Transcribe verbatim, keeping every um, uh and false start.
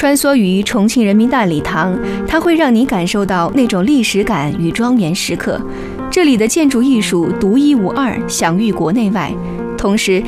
穿梭于重庆人民大礼堂，它会让你感受到那种历史感与庄严时刻。这里的建筑艺术独一无二，享誉国内外。同时，